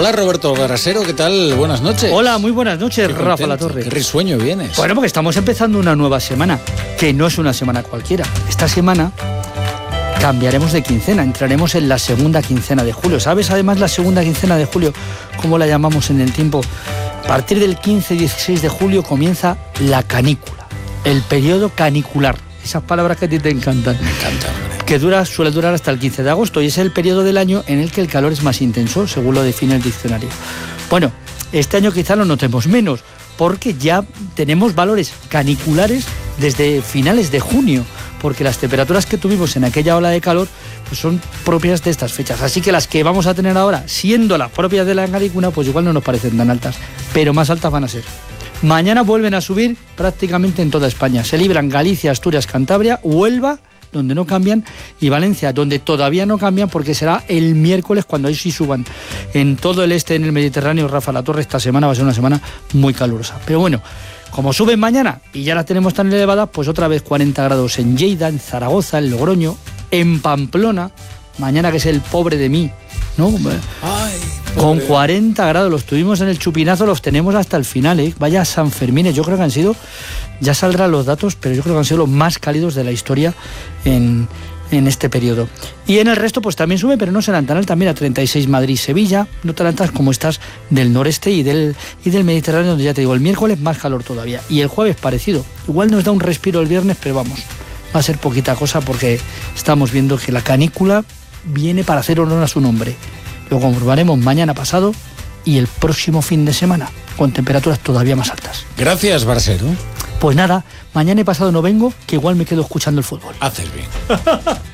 Hola Roberto Brasero, ¿qué tal? Buenas noches. Hola, muy buenas noches, Rafa Latorre. Qué risueño vienes. Bueno, porque estamos empezando una nueva semana, que no es una semana cualquiera. Esta semana cambiaremos de quincena, entraremos en la segunda quincena de julio. ¿Sabes además la segunda quincena de julio, cómo la llamamos en el tiempo? A partir del 15-16 de julio comienza la canícula, el periodo canicular. Esas palabras que a ti te encantan. Me encanta, hombre. Que suele durar hasta el 15 de agosto y es el periodo del año en el que el calor es más intenso, según lo define el diccionario. Bueno, este año quizá lo notemos menos, porque ya tenemos valores caniculares desde finales de junio, porque las temperaturas que tuvimos en aquella ola de calor pues son propias de estas fechas. Así que las que vamos a tener ahora, siendo las propias de la canícula, pues igual no nos parecen tan altas, pero más altas van a ser. Mañana vuelven a subir prácticamente en toda España. Se libran Galicia, Asturias, Cantabria, Huelva, donde no cambian, y Valencia, donde todavía no cambian, porque será el miércoles cuando ahí sí suban. En todo el este, en el Mediterráneo, Rafa Latorre, esta semana va a ser una semana muy calurosa. Pero bueno, como suben mañana y ya las tenemos tan elevadas, pues otra vez 40 grados en Lleida, en Zaragoza, en Logroño, en Pamplona, mañana que es el pobre de mí, ¿no? Ay, con 40 grados, los tuvimos en el chupinazo, los tenemos hasta el final, ¿eh? Vaya San Fermín, yo creo que han sido, ya saldrán los datos, pero yo creo que han sido los más cálidos de la historia en este periodo. Y en el resto pues también sube, pero no serán tan altas. Mira, 36 Madrid, Sevilla, no tan altas como estas del noreste y del Mediterráneo, donde ya te digo, el miércoles más calor todavía. Y el jueves parecido. Igual nos da un respiro el viernes, pero vamos, va a ser poquita cosa porque estamos viendo que la canícula viene para hacer honor a su nombre. Lo comprobaremos mañana pasado y el próximo fin de semana, con temperaturas todavía más altas. Gracias, Brasero. Pues nada, mañana y pasado no vengo, que igual me quedo escuchando el fútbol. Haces bien.